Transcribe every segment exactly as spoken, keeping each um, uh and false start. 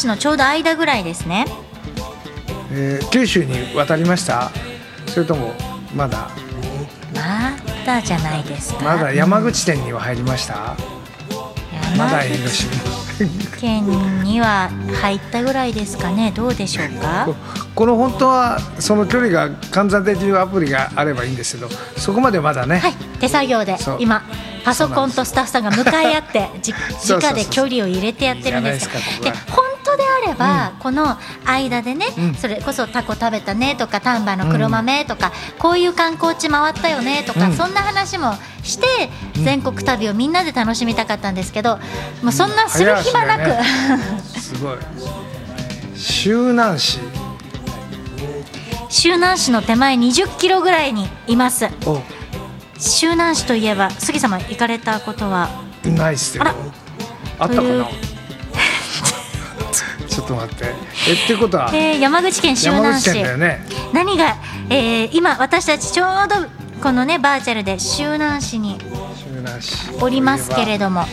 市のちょうど間ぐらいですね。 えー、九州に渡りました？それともまだまだじゃないですか。 まだ山口県には入りました？うん、まだ広島県には入ったぐらいですかね。どうでしょうか。 この本当はその距離が換算できるアプリがあればいいんですけど、そこまでまだね、 はい、手作業で今パソコンとスタッフさんが向かい合ってじ直で距離を入れてやってるんですよ。で本当であれば、うん、この間でね、うん、それこそタコ食べたねとか丹波の黒豆とか、うん、こういう観光地回ったよねとか、うん、そんな話もして全国旅をみんなで楽しみたかったんですけど、もうそんなする暇なく、ね、 すごい周南市周南市の手前にじゅっキロぐらいにいます。周南市といえば杉様行かれたことはないっすよ。 あ, あったかなちょっと待って、えってことは、 えー、山口県周南市、 ね、 何が、えー、今私たちちょうどこのねバーチャルで周南市におりますけれども、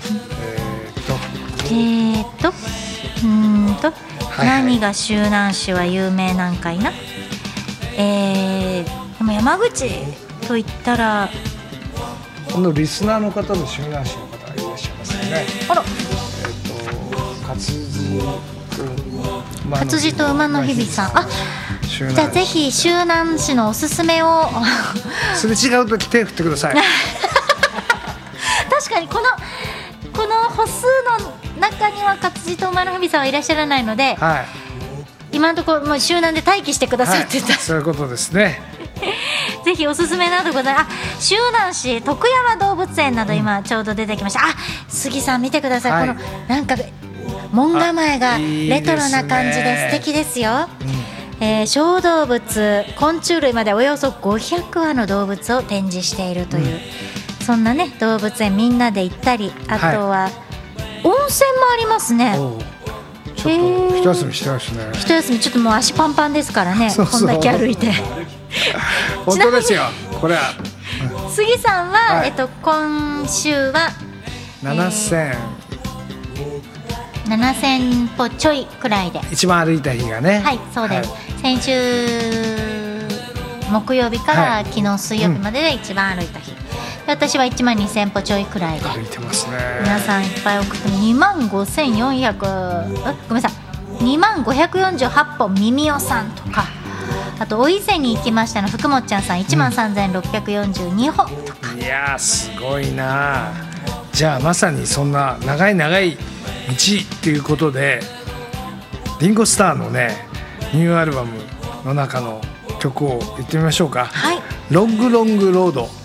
えーっとえーっとうーんと、はいはい、何が周南市は有名なんかいな。えー、でも山口といったらこのリスナーの方で周南市の方がいらっしゃいますよね。 あら、 えー、と活字活字と馬の日々さん、あ、じゃあぜひ周南市のおすすめをすれ違うとき手振ってください確かにこのこの歩数の中には活字と馬の日々さんはいらっしゃらないので、はい、今のところもう周南で待機してくださいって言った、はい、 そういうことですねぜひおすすめなどございます。あ、周南市徳山動物園など今ちょうど出てきました。あ、杉さん見てください、はい、このなんか門構えがレトロな感じで素敵ですよ。いいですね、うん、えー、小動物昆虫類までおよそごひゃくわの動物を展示しているという、うん、そんなね動物園みんなで行ったり、あとは、はい、温泉もありますね。 ちょっと一休みしてますね。 一休みちょっともう足パンパンですからね。そうそう、こんだけ歩いて本当ですよこれは。 杉さんは、はい、えっと、今週はななせん、えー、ななせん歩ちょいくらいで一番歩いた日がね。 はい、そうです、はい、先週木曜日から、はい、昨日水曜日までで一番歩いた日、うん、私はいちまんにせん歩ちょいくらいで歩いてますね。 皆さんいっぱい送ってにまんごせんよんひゃく、ごめんなさい、にまんごひゃくよんじゅうはっぽん、耳尾さんとか、あとお伊勢に行きましたの福もっちゃんさんいちまんさんぜんろっぴゃくよんじゅうにほんとか、 うん、いやーすごいな。じゃあまさにそんな長い長い道っていうことでリンゴスターのねニューアルバムの中の曲を言ってみましょうか。 はい、 ロングロングロード。